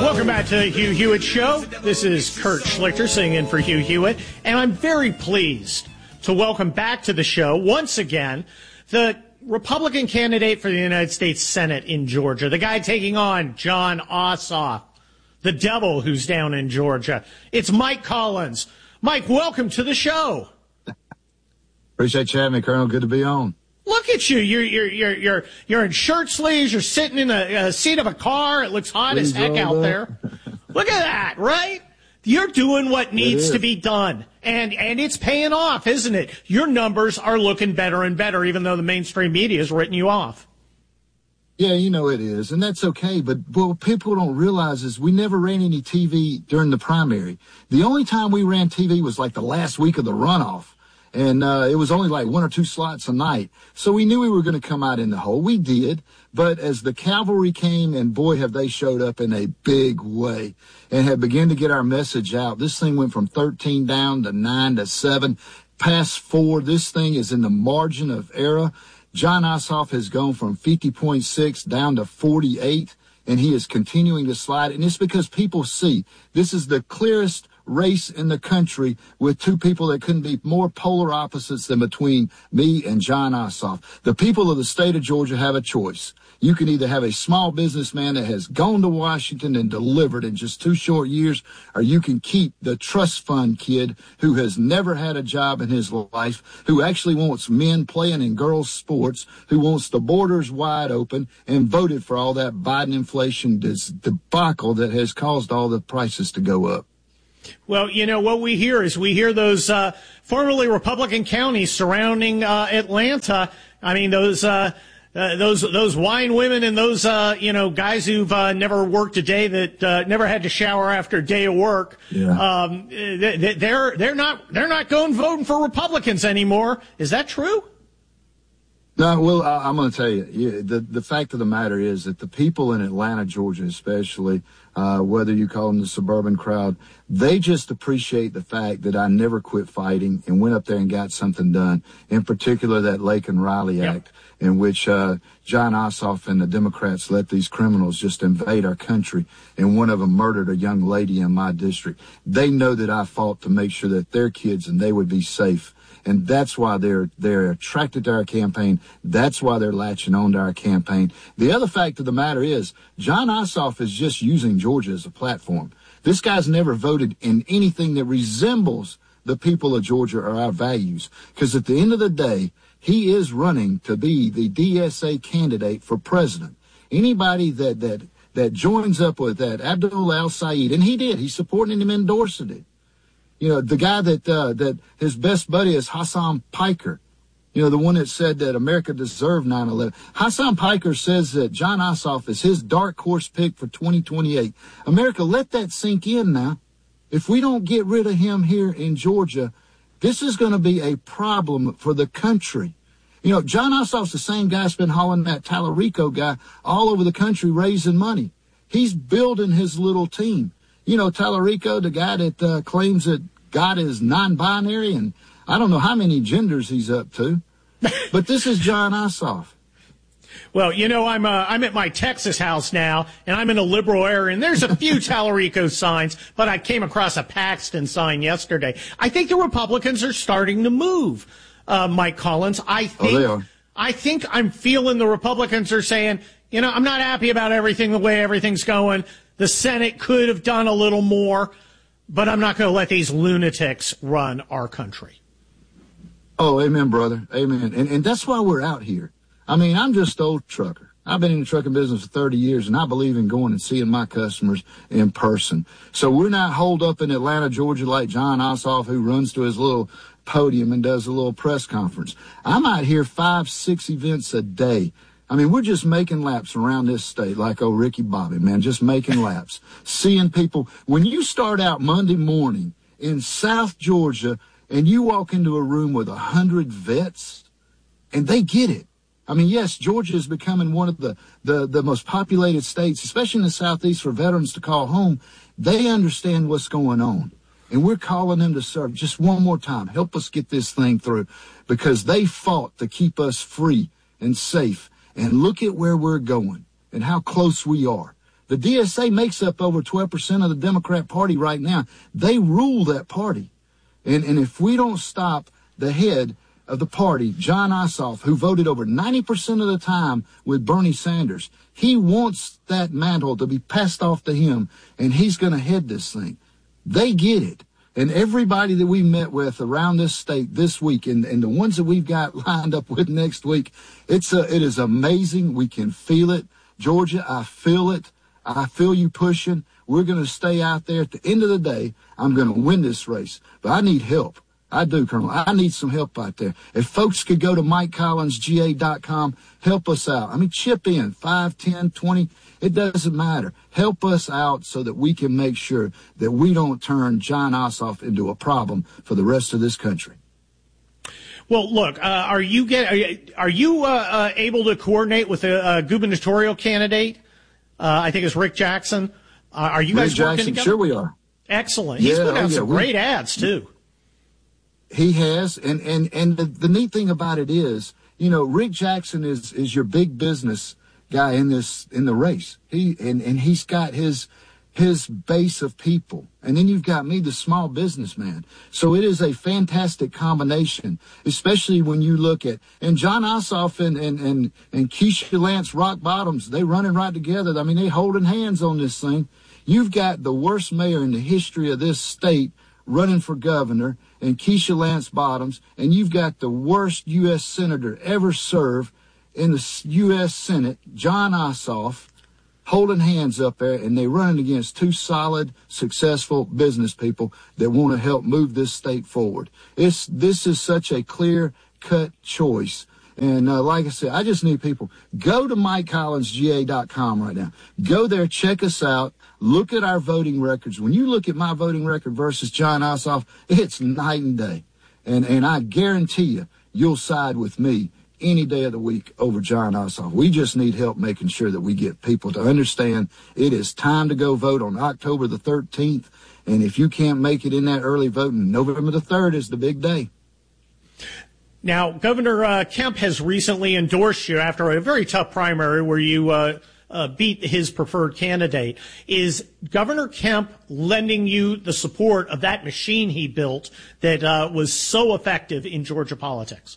Welcome back to the Hugh Hewitt Show. This is Kurt Schlichter sitting in for Hugh Hewitt, and I'm very pleased to welcome back to the show once again the Republican candidate for the United States Senate in Georgia, the guy taking on Jon Ossoff, the devil who's down in Georgia. It's Mike Collins. Mike, welcome to the show. Appreciate you having me, Colonel. Good to be on. Look at you. You're in shirt sleeves. You're sitting in a seat of a car. It looks hot as heck out there. Look at that, right? You're doing what needs to be done. And it's paying off, isn't it? Your numbers are looking better and better, even though the mainstream media has written you off. Yeah, you know it is, and that's okay. But what people don't realize is we never ran any TV during the primary. The only time we ran TV was like the last week of the runoff. And it was only like 1 or 2 slots a night. So we knew we were going to come out in the hole. We did. But as the cavalry came, and boy, have they showed up in a big way and have begun to get our message out. This thing went from 13 down to 9 to 7, past 4. This thing is in the margin of error. Jon Ossoff has gone from 50.6 down to 48, and he is continuing to slide. And it's because people see this is the clearest race in the country with two people that couldn't be more polar opposites than between me and Jon Ossoff. The people of the state of Georgia have a choice. You can either have a small businessman that has gone to Washington and delivered in just 2 short years, or you can keep the trust fund kid who has never had a job in his life, who actually wants men playing in girls' sports, who wants the borders wide open, and voted for all that Biden inflation debacle that has caused all the prices to go up. Well, you know, what we hear is those formerly Republican counties surrounding Atlanta. I mean, those wine women and those, guys who've never worked a day, that never had to shower after a day of work. Yeah. They're not going voting for Republicans anymore. Is that true? No, well, I'm going to tell you, the fact of the matter is that the people in Atlanta, Georgia, especially, whether you call them the suburban crowd, they just appreciate the fact that I never quit fighting and went up there and got something done. In particular, that Lake and Riley Act, in which Jon Ossoff and the Democrats let these criminals just invade our country, and one of them murdered a young lady in my district. They know that I fought to make sure that their kids and they would be safe. And that's why they're attracted to our campaign. That's why they're latching on to our campaign. The other fact of the matter is Jon Ossoff is just using Georgia as a platform. This guy's never voted in anything that resembles the people of Georgia or our values. Because at the end of the day, he is running to be the DSA candidate for president. Anybody that joins up with that Abdul al-Sayed, and he did, he's supporting him, endorsing it. You know, the guy that his best buddy is Hassan Piker, you know, the one that said that America deserved 9/11. Hassan Piker says that Jon Ossoff is his dark horse pick for 2028. America, let that sink in now. If we don't get rid of him here in Georgia, this is going to be a problem for the country. You know, Jon Ossoff's the same guy that's been hauling that Tallarico guy all over the country raising money. He's building his little team. You know, Tallarico, the guy that claims that God is non-binary, and I don't know how many genders he's up to. But this is Jon Ossoff. Well, you know, I'm at my Texas house now, and I'm in a liberal area, and there's a few Tallarico signs, but I came across a Paxton sign yesterday. I think the Republicans are starting to move, Mike Collins. They are. I think I'm feeling the Republicans are saying, you know, I'm not happy about everything, the way everything's going. The Senate could have done a little more, but I'm not going to let these lunatics run our country. Oh, amen, brother. Amen. And that's why we're out here. I mean, I'm just an old trucker. I've been in the trucking business for 30 years, and I believe in going and seeing my customers in person. So we're not holed up in Atlanta, Georgia, like Jon Ossoff, who runs to his little podium and does a little press conference. I'm out here 5-6 events a day. I mean, we're just making laps around this state like old Ricky Bobby, man, just making laps, seeing people. When you start out Monday morning in South Georgia and you walk into a room with 100 vets, and they get it. I mean, yes, Georgia is becoming one of the most populated states, especially in the Southeast, for veterans to call home. They understand what's going on. And we're calling them to serve just one more time. Help us get this thing through, because they fought to keep us free and safe. And look at where we're going and how close we are. The DSA makes up over 12% of the Democrat Party right now. They rule that party. And if we don't stop the head of the party, Jon Ossoff, who voted over 90% of the time with Bernie Sanders, he wants that mantle to be passed off to him, and he's going to head this thing. They get it. And everybody that we met with around this state this week, and the ones that we've got lined up with next week, it is amazing. We can feel it. Georgia, I feel it. I feel you pushing. We're going to stay out there. At the end of the day, I'm going to win this race. But I need help. I do, Colonel. I need some help out there. If folks could go to MikeCollinsGA.com, help us out. I mean, chip in 5, 10, 20. It doesn't matter. Help us out so that we can make sure that we don't turn Jon Ossoff into a problem for the rest of this country. Well, look, are you able to coordinate with a gubernatorial candidate? I think it's Rick Jackson. Are you guys working together? Sure we are. Excellent. He's put out some great ads too. He has, and the neat thing about it is, Rick Jackson is your big business guy in the race. He's got his base of people, and then you've got me, the small businessman. So it is a fantastic combination, especially when you look at and Jon Ossoff and Keisha Lance Rock Bottoms. They running right together. I mean, they holding hands on this thing. You've got the worst mayor in the history of this state running for governor, and Keisha Lance Bottoms, and you've got the worst U.S. senator ever served in the U.S. Senate, Jon Ossoff, holding hands up there, and they're running against two solid, successful business people that want to help move this state forward. This is such a clear-cut choice. And like I said, I just need people. Go to MikeCollinsGA.com right now. Go there, check us out. Look at our voting records. When you look at my voting record versus Jon Ossoff, it's night and day. And I guarantee you, you'll side with me any day of the week over Jon Ossoff. We just need help making sure that we get people to understand it is time to go vote on October the 13th. And if you can't make it in that early voting, November the 3rd is the big day. Now, Governor Kemp has recently endorsed you after a very tough primary where you beat his preferred candidate. Is Governor Kemp lending you the support of that machine he built that was so effective in Georgia politics?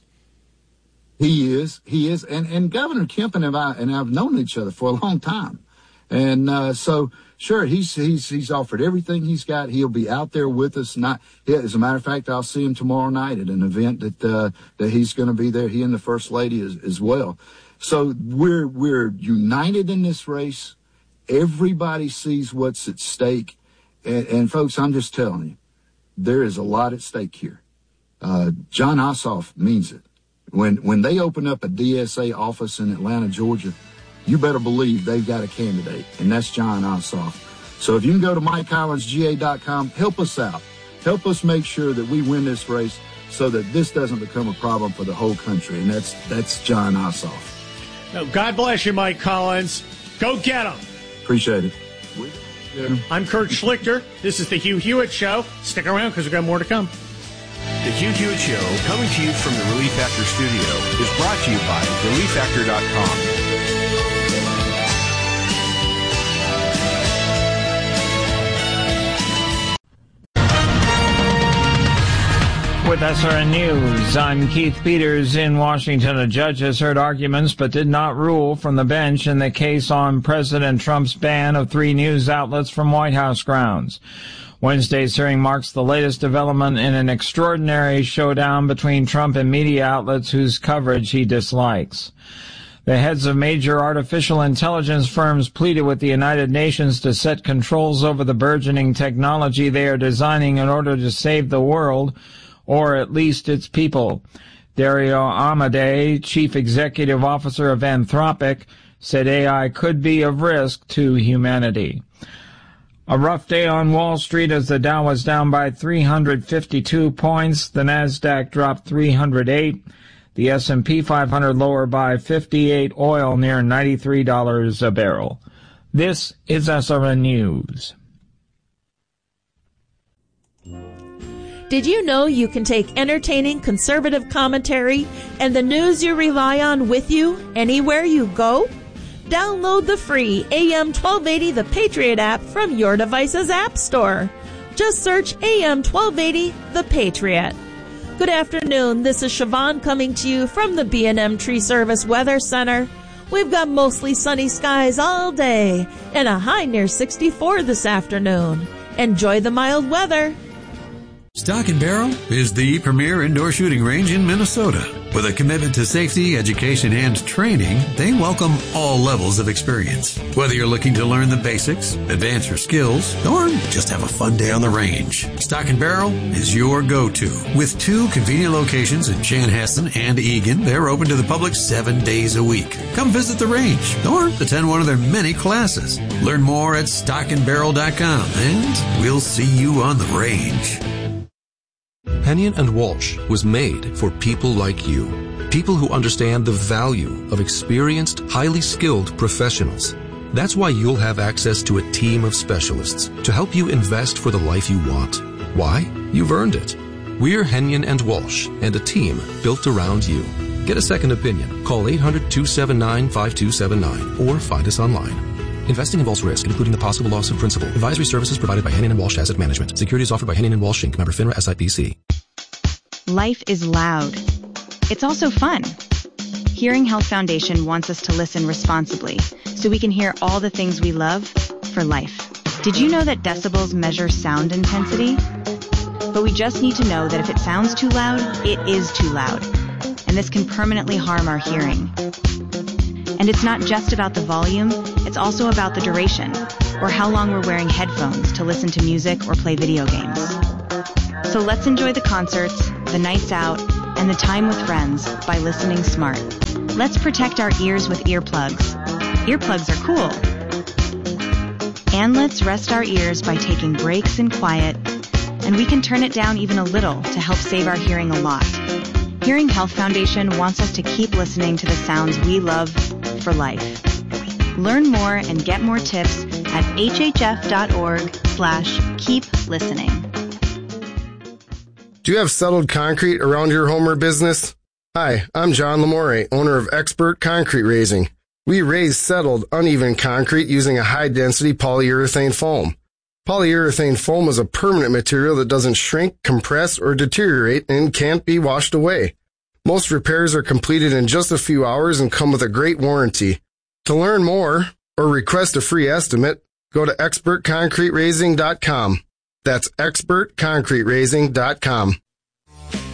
He is. And Governor Kemp and I've known each other for a long time. And so, sure, he's offered everything he's got. He'll be out there with us. As a matter of fact, I'll see him tomorrow night at an event that he's going to be there. He and the First Lady as well. So we're united in this race. Everybody sees what's at stake. And folks, I'm just telling you, there is a lot at stake here. Jon Ossoff means it. When they open up a DSA office in Atlanta, Georgia, you better believe they've got a candidate, and that's Jon Ossoff. So if you can go to MikeCollinsGA.com, help us out. Help us make sure that we win this race so that this doesn't become a problem for the whole country, and that's Jon Ossoff. No, God bless you, Mike Collins. Go get him. Appreciate it. I'm Kurt Schlichter. This is the Hugh Hewitt Show. Stick around because we've got more to come. The Hugh Hewitt Show, coming to you from the Relief Factor studio, is brought to you by ReliefFactor.com. With SRN News, I'm Keith Peters in Washington. A judge has heard arguments but did not rule from the bench in the case on President Trump's ban of 3 news outlets from White House grounds. Wednesday's hearing marks the latest development in an extraordinary showdown between Trump and media outlets whose coverage he dislikes. The heads of major artificial intelligence firms pleaded with the United Nations to set controls over the burgeoning technology they are designing in order to save the world, or at least its people. Dario Amodei, chief executive officer of Anthropic, said AI could be of risk to humanity. A rough day on Wall Street as the Dow was down by 352 points. The Nasdaq dropped 308. The S&P 500 lower by 58. Oil near $93 a barrel. This is SRN News. Did you know you can take entertaining conservative commentary and the news you rely on with you anywhere you go? Download the free AM 1280 The Patriot app from your device's app store. Just search AM 1280 The Patriot. Good afternoon. This is Siobhan coming to you from the B&M Tree Service Weather Center. We've got mostly sunny skies all day and a high near 64 this afternoon. Enjoy the mild weather. Stock and Barrel is the premier indoor shooting range in Minnesota. With a commitment to safety, education, and training, they welcome all levels of experience. Whether you're looking to learn the basics, advance your skills, or just have a fun day on the range, Stock and Barrel is your go-to. With 2 convenient locations in Chanhassen and Eagan, they're open to the public 7 days a week. Come visit the range or attend one of their many classes. Learn more at stockandbarrel.com, and we'll see you on the range. Hennion and Walsh was made for people like you. People who understand the value of experienced, highly skilled professionals. That's why you'll have access to a team of specialists to help you invest for the life you want. Why? You've earned it. We're Hennion and Walsh, and a team built around you. Get a second opinion. Call 800-279-5279 or find us online. Investing involves risk, including the possible loss of principal. Advisory services provided by Hennion & Walsh Asset Management. Securities offered by Hennion & Walsh Inc. Member FINRA SIPC. Life is loud. It's also fun. Hearing Health Foundation wants us to listen responsibly so we can hear all the things we love for life. Did you know that decibels measure sound intensity? But we just need to know that if it sounds too loud, it is too loud. And this can permanently harm our hearing. And it's not just about the volume, it's also about the duration, or how long we're wearing headphones to listen to music or play video games. So let's enjoy the concerts, the nights out, and the time with friends by listening smart. Let's protect our ears with earplugs. Earplugs are cool. And let's rest our ears by taking breaks in quiet, and we can turn it down even a little to help save our hearing a lot. Hearing Health Foundation wants us to keep listening to the sounds we love for life. Learn more and get more tips at hhf.org/keep listening. Do you have settled concrete around your home or business? Hi, I'm John Lamore, owner of Expert Concrete Raising. We raise settled, uneven concrete using a high-density polyurethane foam. Polyurethane foam is a permanent material that doesn't shrink, compress, or deteriorate and can't be washed away. Most repairs are completed in just a few hours and come with a great warranty. To learn more or request a free estimate, go to expertconcreteraising.com. That's expertconcreteraising.com.